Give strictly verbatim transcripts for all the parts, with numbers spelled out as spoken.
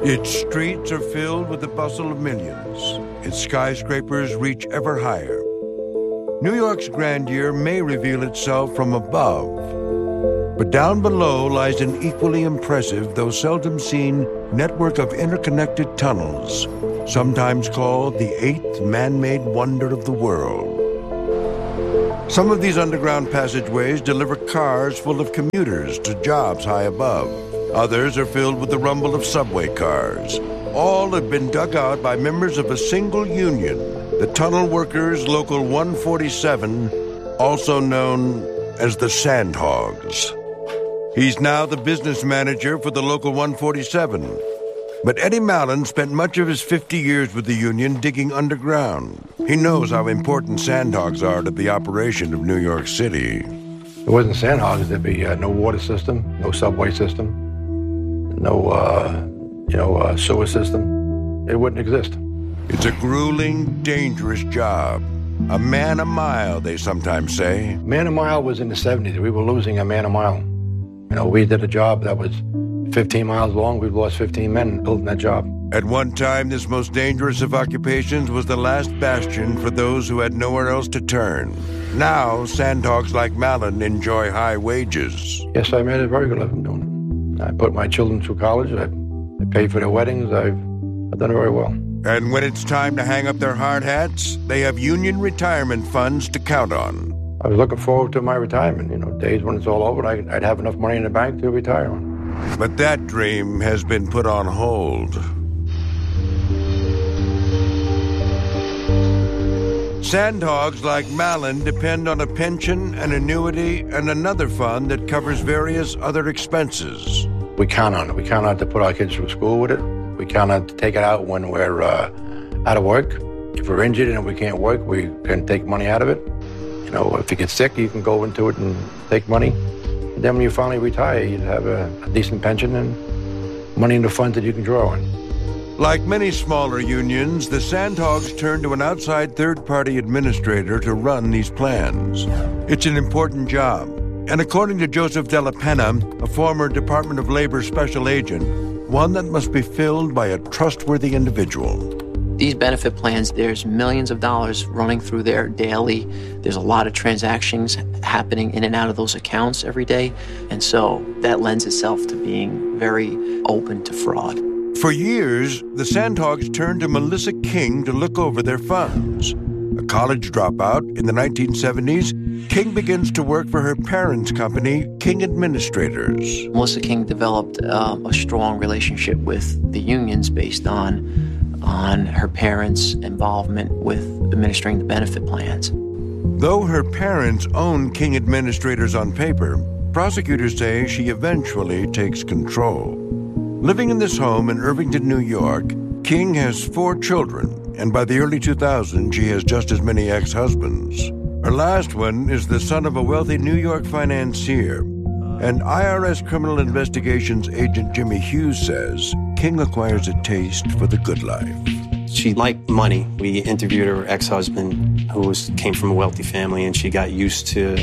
Its streets are filled with the bustle of millions. Its skyscrapers reach ever higher. New York's grandeur may reveal itself from above, but down below lies an equally impressive, though seldom seen, network of interconnected tunnels, sometimes called the eighth man-made wonder of the world. Some of these underground passageways deliver cars full of commuters to jobs high above. Others are filled with the rumble of subway cars. All have been dug out by members of a single union, the Tunnel Workers Local one forty-seven, also known as the Sandhogs. He's now the business manager for the Local one forty-seven. But Eddie Mallon spent much of his fifty years with the union digging underground. He knows how important Sandhogs are to the operation of New York City. If it wasn't Sandhogs, there'd be uh, no water system, no subway system, no, uh, you know, uh, sewer system. It wouldn't exist. It's a grueling, dangerous job. A man a mile, they sometimes say. Man a mile was in the seventies. We were losing a man a mile. You know, we did a job that was fifteen miles long. We've lost fifteen men building that job. At one time, this most dangerous of occupations was the last bastion for those who had nowhere else to turn. Now, Sandhogs like Mallon enjoy high wages. Yes, I made a very good living doing it. I put my children through college. I, I paid for their weddings. I've, I've done it very well. And when it's time to hang up their hard hats, they have union retirement funds to count on. I was looking forward to my retirement. You know, days when it's all over, I, I'd have enough money in the bank to retire on. But that dream has been put on hold. Sandhogs like Mallon depend on a pension, an annuity, and another fund that covers various other expenses. We count on it. We count on it to put our kids through school with it. We count on it to take it out when we're uh, out of work. If we're injured and we can't work, we can take money out of it. You know, if you get sick, you can go into it and take money. And then when you finally retire, you have a, a decent pension and money in the funds that you can draw on. Like many smaller unions, the Sandhogs turn to an outside third-party administrator to run these plans. It's an important job. And according to Joseph Della Penna, a former Department of Labor special agent, one that must be filled by a trustworthy individual. These benefit plans, there's millions of dollars running through there daily. There's a lot of transactions happening in and out of those accounts every day. And so that lends itself to being very open to fraud. For years, the Sandhogs turned to Melissa King to look over their funds. A college dropout in the nineteen seventies, King begins to work for her parents' company, King Administrators. Melissa King developed uh, a strong relationship with the unions based on, on her parents' involvement with administering the benefit plans. Though her parents own King Administrators on paper, prosecutors say she eventually takes control. Living in this home in Irvington, New York, King has four children, and by the early two thousands, she has just as many ex-husbands. Her last one is the son of a wealthy New York financier. And I R S Criminal Investigations agent Jimmy Hughes says King acquires a taste for the good life. She liked money. We interviewed her ex-husband, who was, came from a wealthy family, and she got used to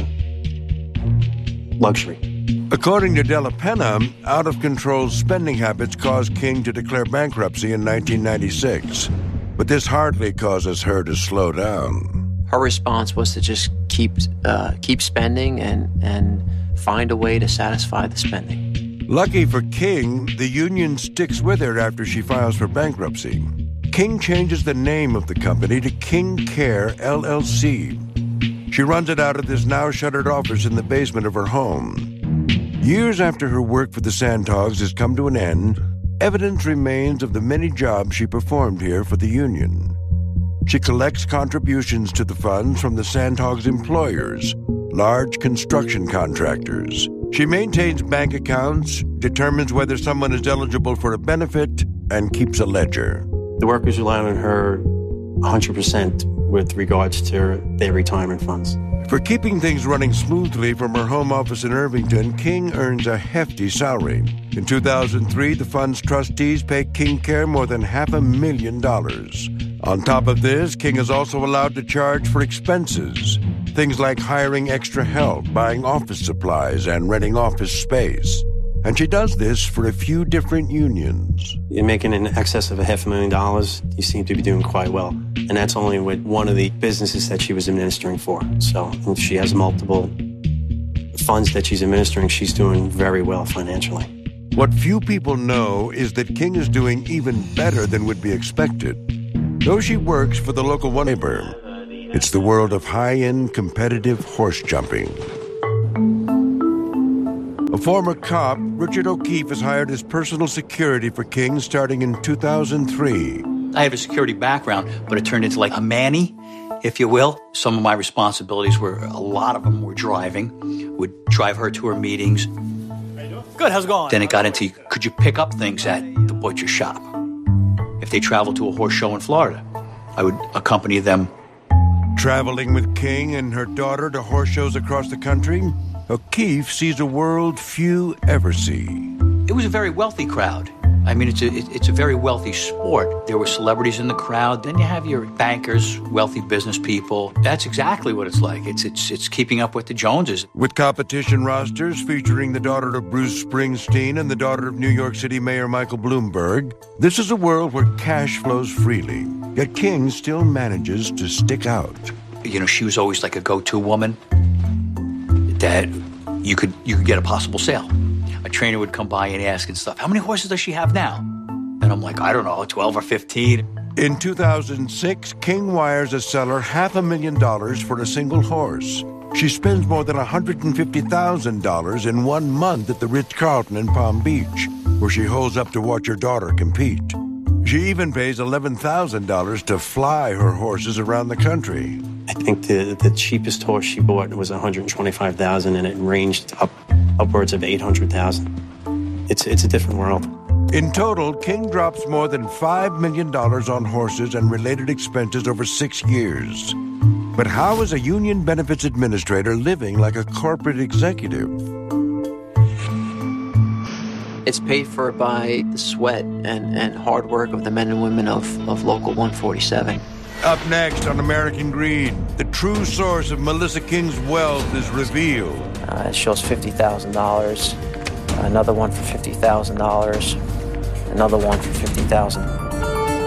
luxury. According to Della Penna, out-of-control spending habits caused King to declare bankruptcy in nineteen ninety-six. But this hardly causes her to slow down. Her response was to just keep uh, keep spending and, and find a way to satisfy the spending. Lucky for King, the union sticks with her after she files for bankruptcy. King changes the name of the company to King Care, L L C. She runs it out of this now-shuttered office in the basement of her home. Years after her work for the Sandhogs has come to an end, evidence remains of the many jobs she performed here for the union. She collects contributions to the funds from the Sandhogs' employers, large construction contractors. She maintains bank accounts, determines whether someone is eligible for a benefit, and keeps a ledger. The workers rely on her one hundred percent with regards to their retirement funds. For keeping things running smoothly from her home office in Irvington, King earns a hefty salary. In two thousand three, the fund's trustees pay King Care more than half a million dollars. On top of this, King is also allowed to charge for expenses, things like hiring extra help, buying office supplies, and renting office space. And she does this for a few different unions. You're making in excess of a half a million dollars. You seem to be doing quite well. And that's only with one of the businesses that she was administering for. So if she has multiple funds that she's administering, she's doing very well financially. What few people know is that King is doing even better than would be expected. Though she works for the local one neighbor, it's the world of high-end competitive horse jumping. A former cop, Richard O'Keefe is hired as personal security for King starting in two thousand three. I have a security background, but it turned into like a Manny, if you will. Some of my responsibilities were, a lot of them were driving, would drive her to her meetings. Good, how's it going? Then it got into, could you pick up things at the butcher shop? If they traveled to a horse show in Florida, I would accompany them. Traveling with King and her daughter to horse shows across the country, O'Keefe sees a world few ever see. It was a very wealthy crowd. I mean, it's a, it's a very wealthy sport. There were celebrities in the crowd. Then you have your bankers, wealthy business people. That's exactly what it's like. It's, it's, it's keeping up with the Joneses. With competition rosters featuring the daughter of Bruce Springsteen and the daughter of New York City Mayor Michael Bloomberg, this is a world where cash flows freely. Yet King still manages to stick out. You know, she was always like a go-to woman that you could you could get a possible sale. A trainer would come by and ask and stuff, how many horses does she have now? And I'm like, I don't know, twelve or fifteen. In two thousand six, King wires a seller half a million dollars for a single horse. She spends more than one hundred fifty thousand dollars in one month at the Ritz-Carlton in Palm Beach, where she holds up to watch her daughter compete. She even pays eleven thousand dollars to fly her horses around the country. I think the, the cheapest horse she bought was one hundred twenty-five thousand dollars, and it ranged up upwards of eight hundred thousand dollars. It's, it's a different world. In total, King drops more than five million dollars on horses and related expenses over six years. But how is a union benefits administrator living like a corporate executive? It's paid for by the sweat and, and hard work of the men and women of, of Local one forty-seven. Up next on American Greed, the true source of Melissa King's wealth is revealed. Uh, it shows fifty thousand dollars, another one for fifty thousand dollars, another one for fifty thousand dollars.